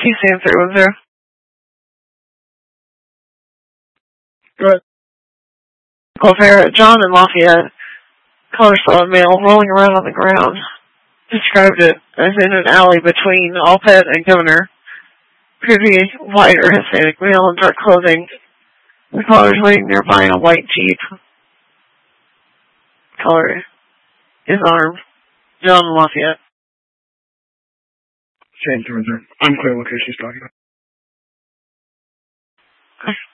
Can't say if there was there. Go ahead. John in Lafayette. Caller saw a male rolling around on the ground. Described it as in an alley between Alpet and Governor. Appeared to be white or Hispanic male in dark clothing. The caller is waiting nearby in a white Jeep. Caller is armed. John in Lafayette. Same to reserve. Unclear location she's talking about. Okay.